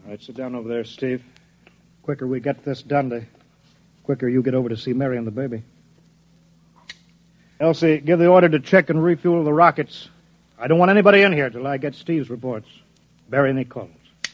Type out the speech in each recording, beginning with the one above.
All right, sit down over there, Steve. Quicker we get this done, the quicker you get over to see Mary and the baby. Elsie, give the order to check and refuel the rockets. I don't want anybody in here till I get Steve's reports. Barry any calls.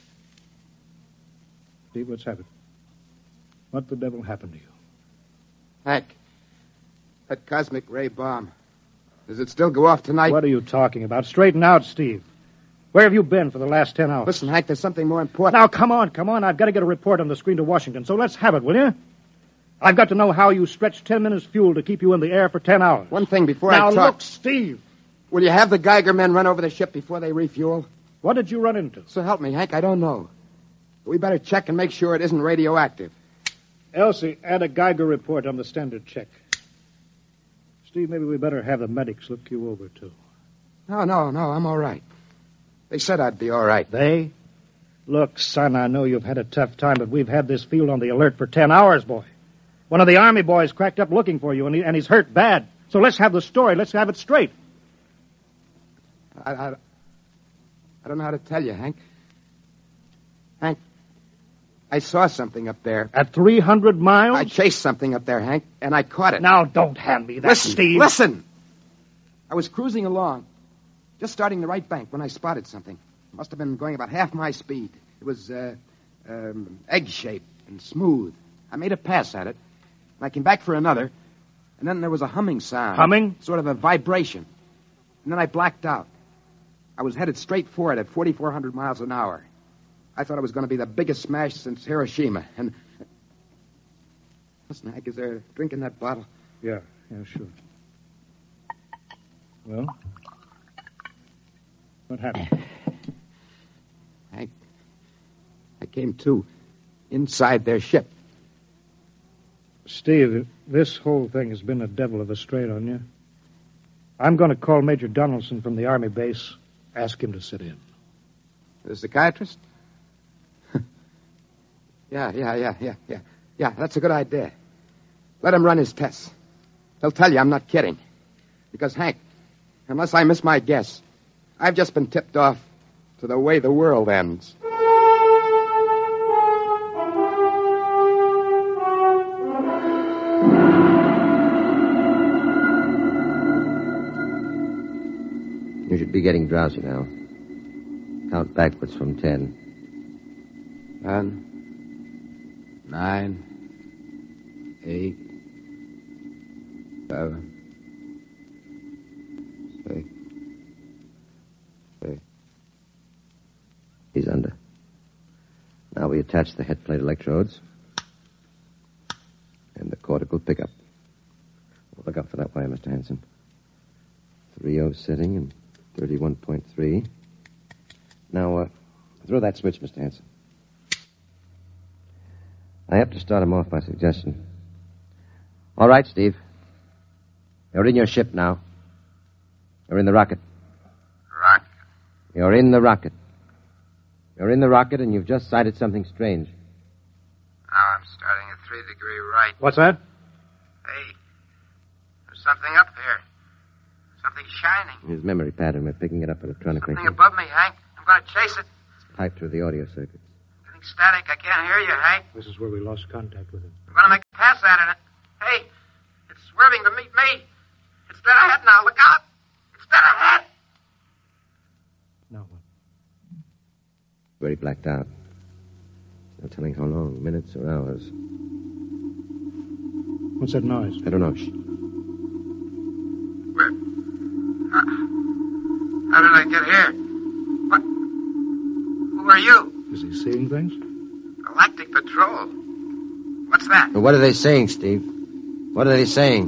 Steve, let's have it. What the devil happened to you? Hank, that cosmic ray bomb. Does it still go off tonight? What are you talking about? Straighten out, Steve. Where have you been for the last 10 hours? Listen, Hank, there's something more important. Now, come on. I've got to get a report on the screen to Washington, so let's have it, will you? I've got to know how you stretched 10 minutes fuel to keep you in the air for 10 hours. One thing before now, I talk... Now, look, Steve. Will you have the Geiger men run over the ship before they refuel? What did you run into? So help me, Hank, I don't know. We better check and make sure it isn't radioactive. Elsie, add a Geiger report on the standard check. Steve, maybe we better have the medics look you over, too. No, I'm all right. They said I'd be all right. They? Look, son, I know you've had a tough time, but we've had this field on the alert for 10 hours, boy. One of the Army boys cracked up looking for you, and he's hurt bad. So let's have the story. Let's have it straight. I don't know how to tell you, Hank. Hank, I saw something up there. At 300 miles? I chased something up there, Hank, and I caught it. Now, don't hand me that, Steve. Listen! I was cruising along, just starting the right bank when I spotted something. Must have been going about half my speed. It was egg-shaped and smooth. I made a pass at it, and I came back for another, and then there was a humming sound. Humming? Sort of a vibration. And then I blacked out. I was headed straight for it at 4,400 miles an hour. I thought it was going to be the biggest smash since Hiroshima. And... Listen, Hank, is there a drink in that bottle? Yeah, sure. Well? What happened? Hank, I came to inside their ship. Steve, this whole thing has been a devil of a strain on you. I'm going to call Major Donaldson from the Army base, ask him to sit in. The psychiatrist? Yeah, that's a good idea. Let him run his tests. He'll tell you I'm not kidding. Because, Hank, unless I miss my guess, I've just been tipped off to the way the world ends. You should be getting drowsy now. Count backwards from 10. 10, 9, 8, 7, 6. He's under. Now we attach the head plate electrodes and the cortical pickup. Look up for that wire, Mr. Hanson. 3.0 setting and 31.3. Now, throw that switch, Mr. Hanson. I have to start him off by suggestion. All right, Steve. You're in your ship now. You're in the rocket. Rocket? You're in the rocket. You're in the rocket, and you've just sighted something strange. Now I'm starting at 3-degree right. What's that? Hey, there's something up there. Something shining. His memory pattern. We're picking it up electronically. Something above me, Hank. I'm going to chase it. It's piped through the audio circuits. Getting static. I can't hear you, Hank. This is where we lost contact with him. I'm going to make a pass at it. Hey, it's swerving to meet me. It's dead ahead now. Look out. It's dead ahead. Now what? Very blacked out. No telling how long. Minutes or hours. What's that noise? I don't know. Shh. Where? How did I get here? What? Who are you? Is he seeing things? Galactic Patrol. What's that? What are they saying, Steve? What are they saying?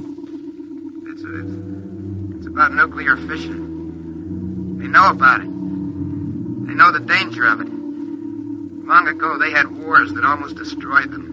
It's about nuclear fission. They know about it. They know the danger of it. Long ago, they had wars that almost destroyed them.